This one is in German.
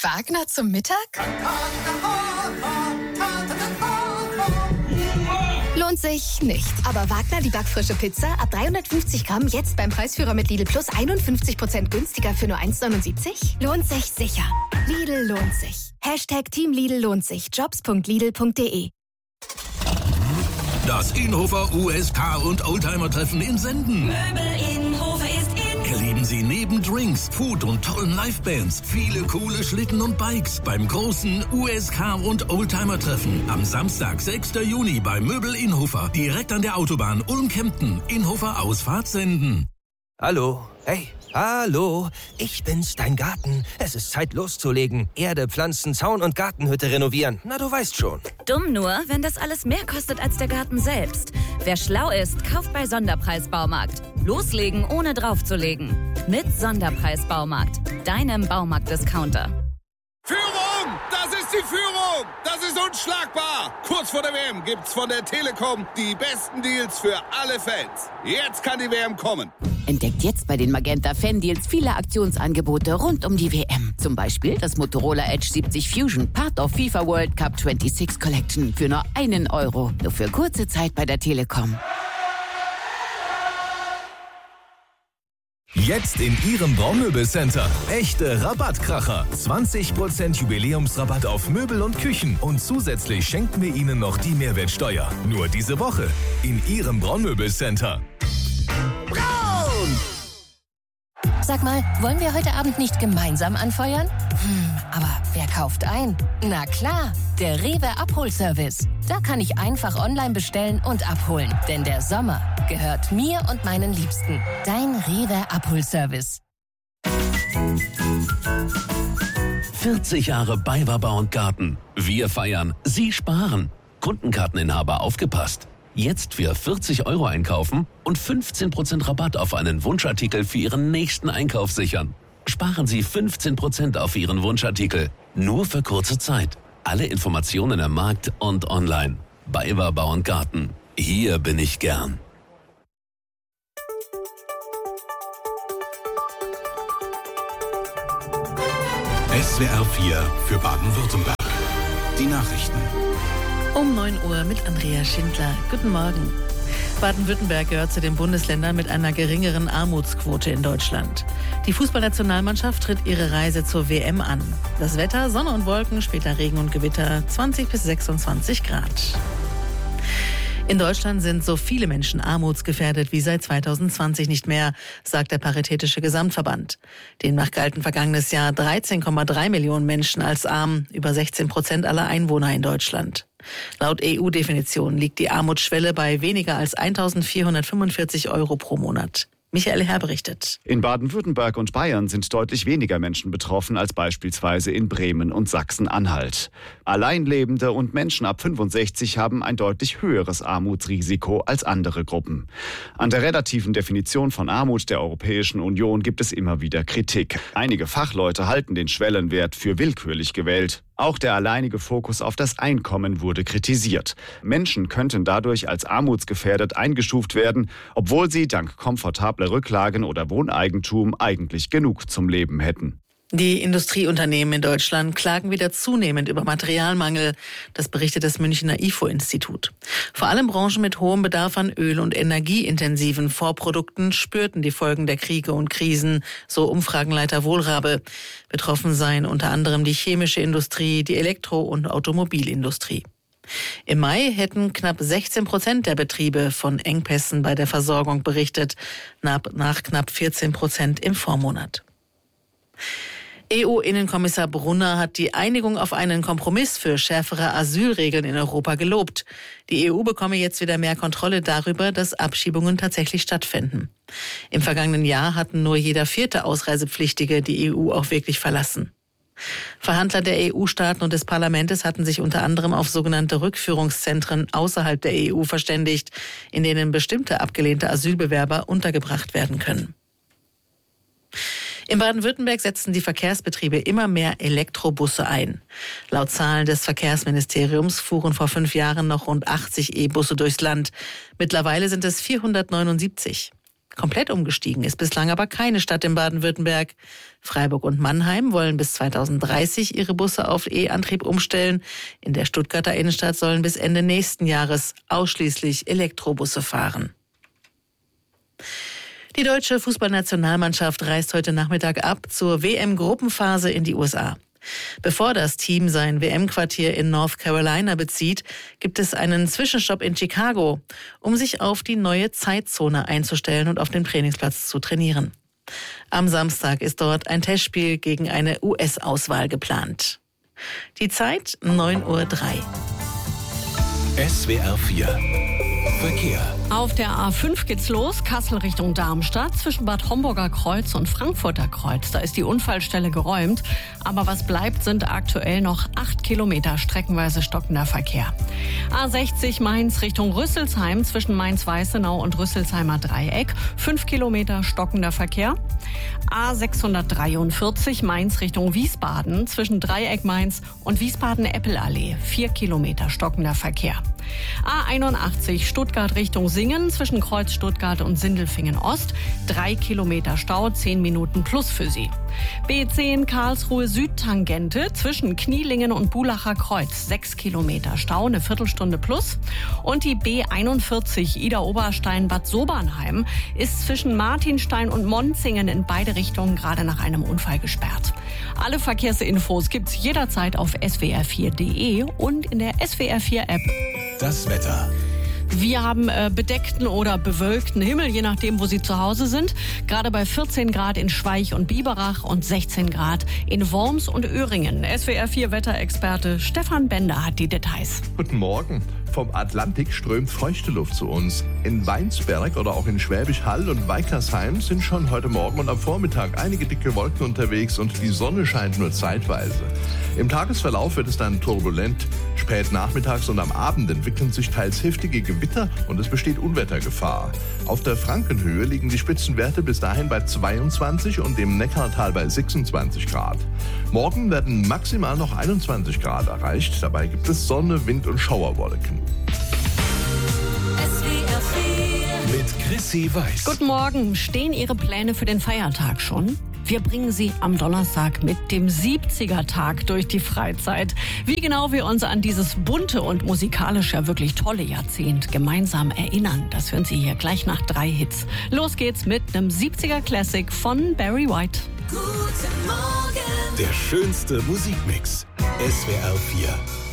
Wagner zum Mittag? Lohnt sich nicht. Aber Wagner, die backfrische Pizza, ab 350 Gramm, jetzt beim Preisführer mit Lidl Plus 51% günstiger für nur 1,79? Lohnt sich sicher. Lidl lohnt sich. #Team Lidl lohnt sich. Jobs.lidl.de. Das Inhofer USK und Oldtimer-Treffen in Senden. Möbel Inhofer ist in. Erleben Sie neben Drinks, Food und tollen Livebands viele coole Schlitten und Bikes beim großen USK und Oldtimer-Treffen am Samstag, 6. Juni bei Möbel Inhofer. Direkt an der Autobahn Ulm-Kempten. Inhofer Ausfahrt Senden. Hallo, hey, hallo, ich bin's, dein Garten. Es ist Zeit loszulegen. Erde, Pflanzen, Zaun und Gartenhütte renovieren. Na, du weißt schon. Dumm nur, wenn das alles mehr kostet als der Garten selbst. Wer schlau ist, kauft bei Sonderpreis Baumarkt. Loslegen, ohne draufzulegen. Mit Sonderpreis Baumarkt, deinem Baumarkt-Discounter. Führung! Das ist die Führung! Das ist unschlagbar! Kurz vor der WM gibt's von der Telekom die besten Deals für alle Fans. Jetzt kann die WM kommen. Entdeckt jetzt bei den Magenta Fan-Deals viele Aktionsangebote rund um die WM. Zum Beispiel das Motorola Edge 70 Fusion, Part of FIFA World Cup 26 Collection für nur €1. Nur für kurze Zeit bei der Telekom. Jetzt in Ihrem Baumöbelcenter. Echte Rabattkracher. 20% Jubiläumsrabatt auf Möbel und Küchen. Und zusätzlich schenken wir Ihnen noch die Mehrwertsteuer. Nur diese Woche in Ihrem Baumöbelcenter. Braun! Sag mal, wollen wir heute Abend nicht gemeinsam anfeuern? Aber wer kauft ein? Na klar, der Rewe Abholservice. Da kann ich einfach online bestellen und abholen. Denn der Sommer gehört mir und meinen Liebsten. Dein Rewe Abholservice. 40 Jahre BayWa & Garten. Wir feiern, Sie sparen. Kundenkarteninhaber aufgepasst. Jetzt für 40 € einkaufen und 15% Rabatt auf einen Wunschartikel für Ihren nächsten Einkauf sichern. Sparen Sie 15% auf Ihren Wunschartikel. Nur für kurze Zeit. Alle Informationen am Markt und online. BayWa & Garten. Hier bin ich gern. SWR 4 für Baden-Württemberg. Die Nachrichten. Um 9 Uhr mit Andrea Schindler. Guten Morgen. Baden-Württemberg gehört zu den Bundesländern mit einer geringeren Armutsquote in Deutschland. Die Fußballnationalmannschaft tritt ihre Reise zur WM an. Das Wetter, Sonne und Wolken, später Regen und Gewitter, 20 bis 26 Grad. In Deutschland sind so viele Menschen armutsgefährdet wie seit 2020 nicht mehr, sagt der Paritätische Gesamtverband. Demnach galten vergangenes Jahr 13,3 Millionen Menschen als arm, über 16% aller Einwohner in Deutschland. Laut EU-Definition liegt die Armutsschwelle bei weniger als 1.445 € pro Monat. Michael Herr berichtet. In Baden-Württemberg und Bayern sind deutlich weniger Menschen betroffen als beispielsweise in Bremen und Sachsen-Anhalt. Alleinlebende und Menschen ab 65 haben ein deutlich höheres Armutsrisiko als andere Gruppen. An der relativen Definition von Armut der Europäischen Union gibt es immer wieder Kritik. Einige Fachleute halten den Schwellenwert für willkürlich gewählt. Auch der alleinige Fokus auf das Einkommen wurde kritisiert. Menschen könnten dadurch als armutsgefährdet eingestuft werden, obwohl sie dank komfortabler Rücklagen oder Wohneigentum eigentlich genug zum Leben hätten. Die Industrieunternehmen in Deutschland klagen wieder zunehmend über Materialmangel. Das berichtet das Münchner IFO-Institut. Vor allem Branchen mit hohem Bedarf an öl- und energieintensiven Vorprodukten spürten die Folgen der Kriege und Krisen, so Umfragenleiter Wohlrabe. Betroffen seien unter anderem die chemische Industrie, die Elektro- und Automobilindustrie. Im Mai hätten knapp 16% der Betriebe von Engpässen bei der Versorgung berichtet, nach knapp 14% im Vormonat. EU-Innenkommissar Brunner hat die Einigung auf einen Kompromiss für schärfere Asylregeln in Europa gelobt. Die EU bekomme jetzt wieder mehr Kontrolle darüber, dass Abschiebungen tatsächlich stattfinden. Im vergangenen Jahr hatten nur jeder 4. Ausreisepflichtige die EU auch wirklich verlassen. Verhandler der EU-Staaten und des Parlaments hatten sich unter anderem auf sogenannte Rückführungszentren außerhalb der EU verständigt, in denen bestimmte abgelehnte Asylbewerber untergebracht werden können. In Baden-Württemberg setzen die Verkehrsbetriebe immer mehr Elektrobusse ein. Laut Zahlen des Verkehrsministeriums fuhren vor 5 Jahren noch rund 80 E-Busse durchs Land. Mittlerweile sind es 479. Komplett umgestiegen ist bislang aber keine Stadt in Baden-Württemberg. Freiburg und Mannheim wollen bis 2030 ihre Busse auf E-Antrieb umstellen. In der Stuttgarter Innenstadt sollen bis Ende nächsten Jahres ausschließlich Elektrobusse fahren. Die deutsche Fußballnationalmannschaft reist heute Nachmittag ab zur WM-Gruppenphase in die USA. Bevor das Team sein WM-Quartier in North Carolina bezieht, gibt es einen Zwischenstopp in Chicago, um sich auf die neue Zeitzone einzustellen und auf dem Trainingsplatz zu trainieren. Am Samstag ist dort ein Testspiel gegen eine US-Auswahl geplant. Die Zeit 9:03 Uhr. SWR 4 Verkehr. Auf der A5 geht's los, Kassel Richtung Darmstadt, zwischen Bad Homburger Kreuz und Frankfurter Kreuz. Da ist die Unfallstelle geräumt, aber was bleibt, sind aktuell noch 8 Kilometer streckenweise stockender Verkehr. A60 Mainz Richtung Rüsselsheim, zwischen Mainz-Weißenau und Rüsselsheimer Dreieck, 5 Kilometer stockender Verkehr. A643 Mainz Richtung Wiesbaden, zwischen Dreieck Mainz und Wiesbaden-Eppelallee, 4 Kilometer stockender Verkehr. A81 Stuttgart Richtung Singen, zwischen Kreuz Stuttgart und Sindelfingen Ost, 3 Kilometer Stau, 10 Minuten plus für Sie. B10 Karlsruhe Südtangente, zwischen Knielingen und Bulacher Kreuz, 6 Kilometer Stau, eine Viertelstunde plus. Und die B41 Ida-Oberstein Bad Sobernheim ist zwischen Martinstein und Monzingen in beide Richtungen gerade nach einem Unfall gesperrt. Alle Verkehrsinfos gibt's jederzeit auf swr4.de und in der SWR4-App. Das Wetter. Wir haben bedeckten oder bewölkten Himmel, je nachdem, wo Sie zu Hause sind. Gerade bei 14 Grad in Schweich und Biberach und 16 Grad in Worms und Öhringen. SWR4-Wetterexperte Stefan Bender hat die Details. Guten Morgen. Vom Atlantik strömt feuchte Luft zu uns. In Weinsberg oder auch in Schwäbisch Hall und Weikersheim sind schon heute Morgen und am Vormittag einige dicke Wolken unterwegs und die Sonne scheint nur zeitweise. Im Tagesverlauf wird es dann turbulent. Spät nachmittags und am Abend entwickeln sich teils heftige Gewitter und es besteht Unwettergefahr. Auf der Frankenhöhe liegen die Spitzenwerte bis dahin bei 22 und im Neckartal bei 26 Grad. Morgen werden maximal noch 21 Grad erreicht. Dabei gibt es Sonne, Wind und Schauerwolken. Mit Chrissy Weiß. Guten Morgen. Stehen Ihre Pläne für den Feiertag schon? Wir bringen Sie am Donnerstag mit dem 70er-Tag durch die Freizeit. Wie genau wir uns an dieses bunte und musikalisch ja wirklich tolle Jahrzehnt gemeinsam erinnern, das hören Sie hier gleich nach 3 Hits. Los geht's mit einem 70er-Classic von Barry White. Guten Morgen. Der schönste Musikmix. SWR 4.